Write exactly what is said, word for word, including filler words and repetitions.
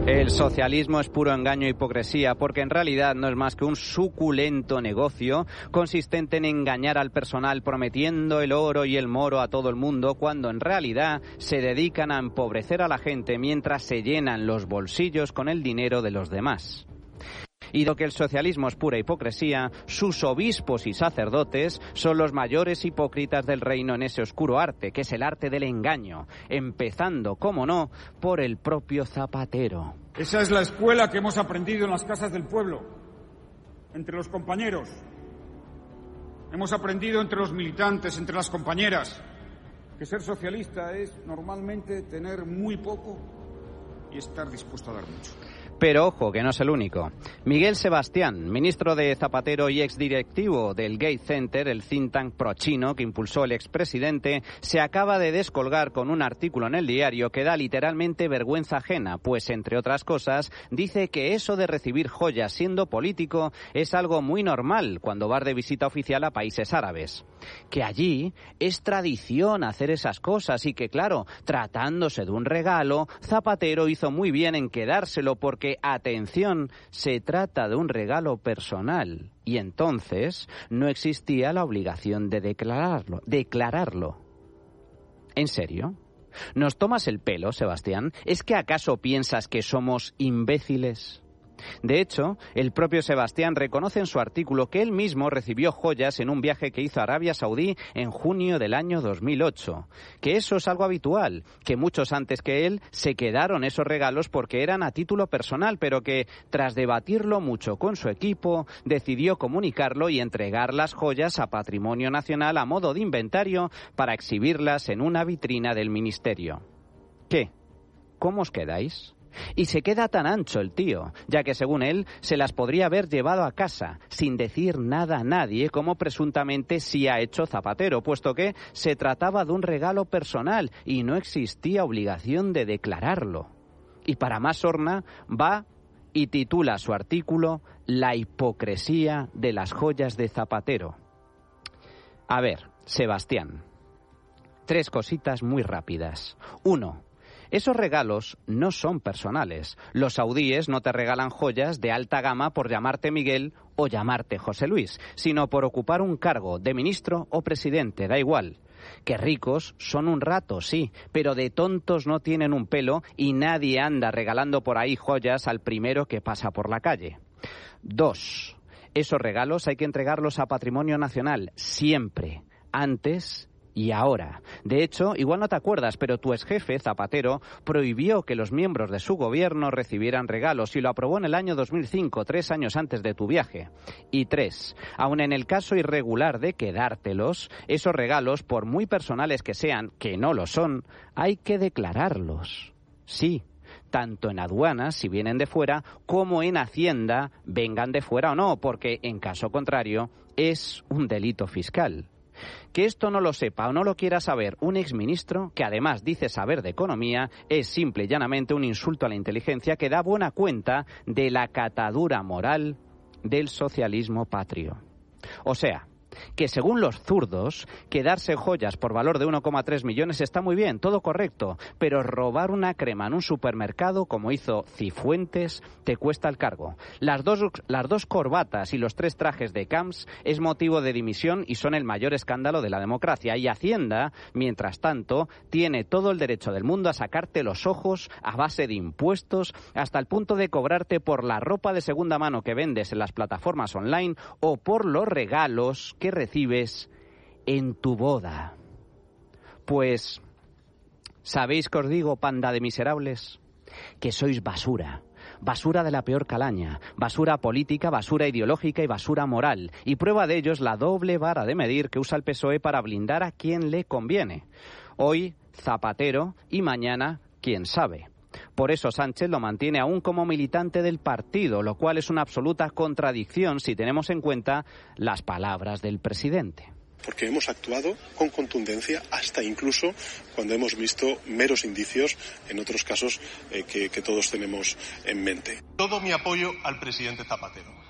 El socialismo es puro engaño e hipocresía, porque en realidad no es más que un suculento negocio consistente en engañar al personal prometiendo el oro y el moro a todo el mundo, cuando en realidad se dedican a empobrecer a la gente mientras se llenan los bolsillos con el dinero de los demás. Y lo que el socialismo es pura hipocresía, sus obispos y sacerdotes son los mayores hipócritas del reino en ese oscuro arte, que es el arte del engaño, empezando, como no, por el propio Zapatero. Esa es la escuela que hemos aprendido en las casas del pueblo, entre los compañeros. Hemos aprendido entre los militantes, entre las compañeras, que ser socialista es normalmente tener muy poco y estar dispuesto a dar mucho. Pero ojo, que no es el único. Miguel Sebastián, ministro de Zapatero y exdirectivo del Gate Center, el think tank pro-chino que impulsó el expresidente, se acaba de descolgar con un artículo en El Diario que da literalmente vergüenza ajena, pues, entre otras cosas, dice que eso de recibir joyas siendo político es algo muy normal cuando vas de visita oficial a países árabes. Que allí es tradición hacer esas cosas y que, claro, tratándose de un regalo, Zapatero hizo muy bien en quedárselo porque, atención, se trata de un regalo personal y entonces no existía la obligación de declararlo. declararlo. ¿En serio? ¿Nos tomas el pelo, Sebastián? ¿Es que acaso piensas que somos imbéciles? De hecho, el propio Sebastián reconoce en su artículo que él mismo recibió joyas en un viaje que hizo a Arabia Saudí en junio del año dos mil ocho. Que eso es algo habitual, que muchos antes que él se quedaron esos regalos porque eran a título personal, pero que tras debatirlo mucho con su equipo, decidió comunicarlo y entregar las joyas a Patrimonio Nacional a modo de inventario para exhibirlas en una vitrina del ministerio. ¿Qué? ¿Cómo os quedáis? Y se queda tan ancho el tío, ya que según él se las podría haber llevado a casa sin decir nada a nadie, como presuntamente sí ha hecho Zapatero, puesto que se trataba de un regalo personal y no existía obligación de declararlo. Y para más sorna, va y titula su artículo La hipocresía de las joyas de Zapatero. A ver, Sebastián, tres cositas muy rápidas. Uno, esos regalos no son personales. Los saudíes no te regalan joyas de alta gama por llamarte Miguel o llamarte José Luis, sino por ocupar un cargo de ministro o presidente, da igual. Que ricos son un rato, sí, pero de tontos no tienen un pelo y nadie anda regalando por ahí joyas al primero que pasa por la calle. Dos, esos regalos hay que entregarlos a Patrimonio Nacional, siempre, antes y ahora. De hecho, igual no te acuerdas, pero tu exjefe, Zapatero, prohibió que los miembros de su gobierno recibieran regalos y lo aprobó en el año dos mil cinco, tres años antes de tu viaje. Y tres, aun en el caso irregular de quedártelos, esos regalos, por muy personales que sean, que no lo son, hay que declararlos. Sí, tanto en aduanas, si vienen de fuera, como en Hacienda, vengan de fuera o no, porque, en caso contrario, es un delito fiscal. Que esto no lo sepa o no lo quiera saber un exministro, que además dice saber de economía, es simple y llanamente un insulto a la inteligencia que da buena cuenta de la catadura moral del socialismo patrio. O sea, que según los zurdos, quedarse joyas por valor de uno coma tres millones está muy bien, todo correcto, pero robar una crema en un supermercado, como hizo Cifuentes, te cuesta el cargo. Las dos, las dos corbatas y los tres trajes de Camps es motivo de dimisión y son el mayor escándalo de la democracia. Y Hacienda, mientras tanto, tiene todo el derecho del mundo a sacarte los ojos a base de impuestos, hasta el punto de cobrarte por la ropa de segunda mano que vendes en las plataformas online o por los regalos que recibes en tu boda. Pues, ¿sabéis qué os digo, panda de miserables? Que sois basura. Basura de la peor calaña, basura política, basura ideológica y basura moral. Y prueba de ello es la doble vara de medir que usa el P S O E para blindar a quien le conviene. Hoy, Zapatero, y mañana, quién sabe. Por eso Sánchez lo mantiene aún como militante del partido, lo cual es una absoluta contradicción si tenemos en cuenta las palabras del presidente. Porque hemos actuado con contundencia hasta incluso cuando hemos visto meros indicios en otros casos eh, que, que todos tenemos en mente. Todo mi apoyo al presidente Zapatero.